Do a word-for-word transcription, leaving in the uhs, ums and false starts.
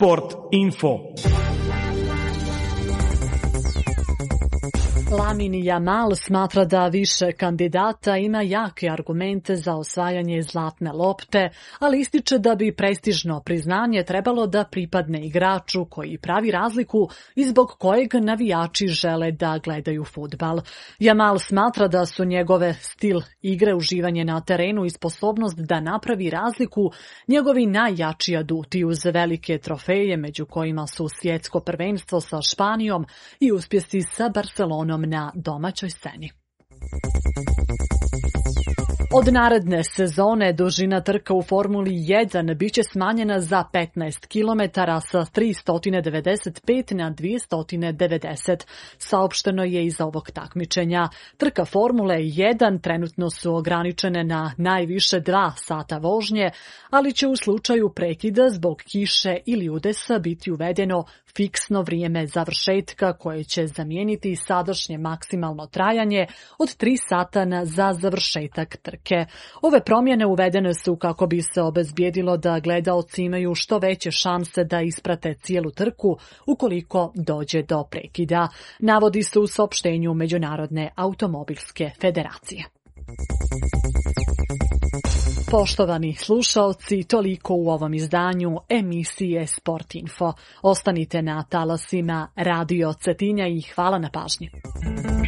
Sport Info. Lamine Yamal smatra da više kandidata ima jake argumente za osvajanje zlatne lopte, ali ističe da bi prestižno priznanje trebalo da pripadne igraču koji pravi razliku i zbog kojeg navijači žele da gledaju fudbal. Yamal smatra da su njegove stil igre, uživanje na terenu i sposobnost da napravi razliku njegovi najjači aduti uz velike trofeje, među kojima su svjetsko prvenstvo sa Španijom i uspjesi sa Barcelonom na domaćoj sceni. Od naredne sezone dužina trka u Formuli jedan biće smanjena za petnaest kilometara sa tristo devedeset pet na dvjesto devedeset. Saopšteno je iz ovog takmičenja. Trka Formule jedan trenutno su ograničene na najviše dva sata vožnje, ali će u slučaju prekida zbog kiše ili udesa biti uvedeno fiksno vrijeme završetka koje će zamijeniti sadašnje maksimalno trajanje od tri sata na za završetak trke. Ove promjene uvedene su kako bi se obezbijedilo da gledaoci imaju što veće šanse da isprate cijelu trku ukoliko dođe do prekida, navodi se u saopštenju Međunarodne automobilske federacije. Poštovani slušaoci, toliko u ovom izdanju emisije Sport Info. Ostanite na talasima Radio Cetinja i hvala na pažnji.